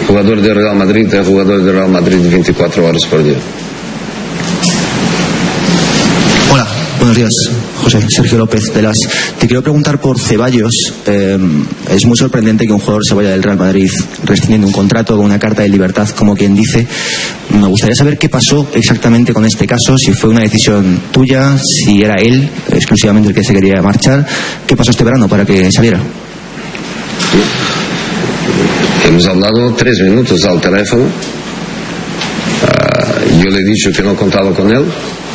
jugador de Real Madrid es jugador de Real Madrid 24 horas por día. Hola, buenos días. José Sergio López de Las. Te quiero preguntar por Ceballos. Es muy sorprendente que un jugador se vaya del Real Madrid rescindiendo un contrato con una carta de libertad, como quien dice. Me gustaría saber qué pasó exactamente con este caso, si fue una decisión tuya, si era él exclusivamente el que se quería marchar. ¿Qué pasó este verano para que saliera? Hemos hablado 3 minutos al teléfono. Yo le he dicho que no contaba con él.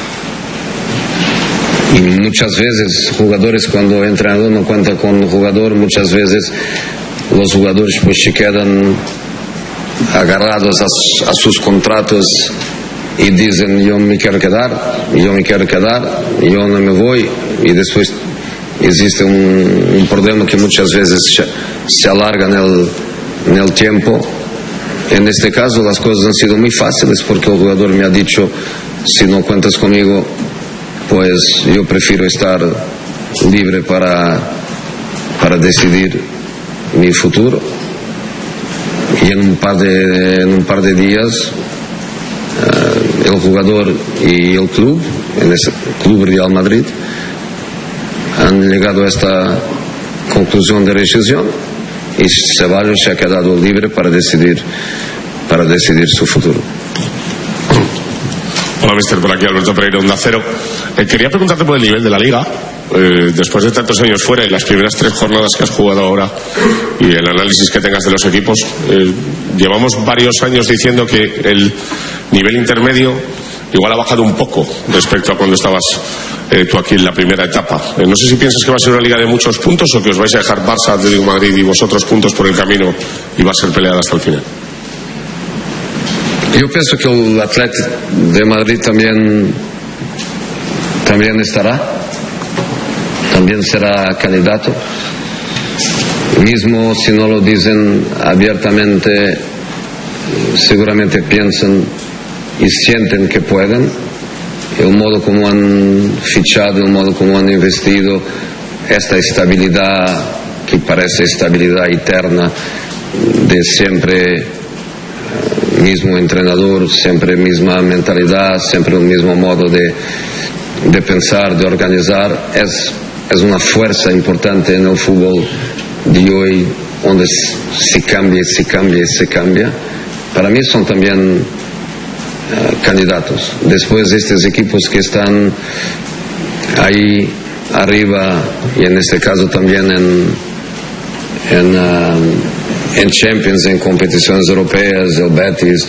Y muchas veces jugadores, cuando el entrenador no cuenta con el jugador, muchas veces los jugadores pues se quedan agarrados a sus contratos y dicen yo me quiero quedar, yo no me voy, y después existe un problema que muchas veces se alarga en el tiempo. En este caso las cosas han sido muy fáciles porque el jugador me ha dicho si no cuentas conmigo pues yo prefiero estar libre para decidir mi futuro. Y en un par de días el jugador y el club, en ese club Real Madrid, han llegado a esta conclusión de rescisión y Ceballos se ha quedado libre para decidir su futuro. Hola, mister, por aquí Alberto Pereira, Onda Cero. Quería preguntarte por el nivel de la Liga. Después de tantos años fuera y las primeras 3 jornadas que has jugado ahora y el análisis que tengas de los equipos, llevamos varios años diciendo que el nivel intermedio igual ha bajado un poco respecto a cuando estabas tú aquí en la primera etapa. No sé si piensas que va a ser una liga de muchos puntos o que os vais a dejar Barça, Atlético de Madrid y vosotros puntos por el camino y va a ser peleada hasta el final. Yo pienso que el Atlético de Madrid también estará, también será candidato, mismo si no lo dicen abiertamente, seguramente piensan y sienten que pueden. El modo como han fichado, el modo como han investido, esta estabilidad que parece estabilidad eterna de siempre mismo entrenador, siempre misma mentalidad, siempre el mismo modo de pensar, de organizar, es una fuerza importante en el fútbol de hoy, donde se cambia. Para mí son también candidatos. Después estos equipos que están ahí arriba, y en este caso también en Champions, en competiciones europeas, el Betis,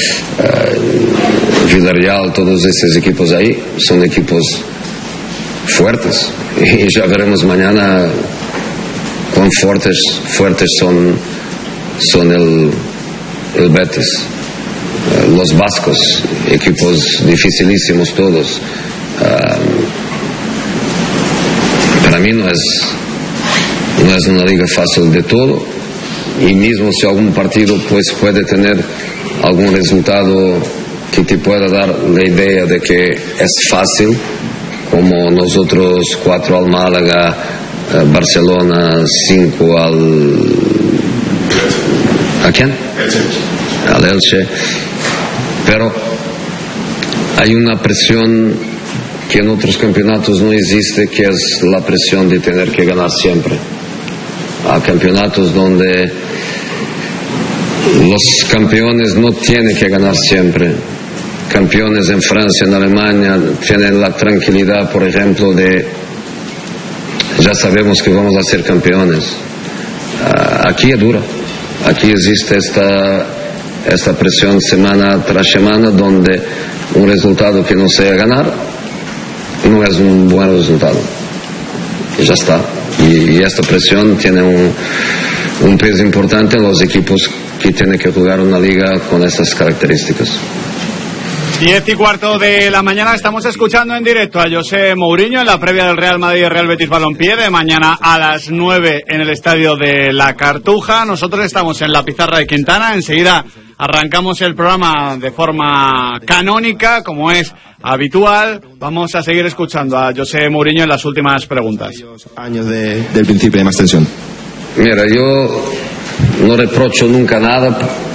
Villarreal, todos estos equipos ahí son equipos fuertes, y ya veremos mañana cuán fuertes son el Betis, los vascos, equipos dificilísimos todos. Para mí no es una liga fácil de todo, y mismo si algún partido pues puede tener algún resultado que te pueda dar la idea de que es fácil, como nosotros 4 al Málaga, Barcelona 5 ¿a quién? Al Elche. Pero hay una presión que en otros campeonatos no existe, que es la presión de tener que ganar siempre. Hay campeonatos donde los campeones no tienen que ganar siempre. Campeones en Francia, en Alemania, tienen la tranquilidad, por ejemplo, de ya sabemos que vamos a ser campeones. Aquí es dura. Aquí existe esta presión semana tras semana, donde un resultado que no sea ganar no es un buen resultado. Y ya está. Y esta presión tiene un peso importante en los equipos que tienen que jugar una liga con estas características. 10:15 de la mañana, estamos escuchando en directo a José Mourinho en la previa del Real Madrid y Real Betis Balompié, de mañana a las 9 en el estadio de La Cartuja. Nosotros estamos en la pizarra de Quintana, enseguida arrancamos el programa de forma canónica, como es habitual. Vamos a seguir escuchando a José Mourinho en las últimas preguntas. Años del principio de más tensión. Mira, yo no reprocho nunca nada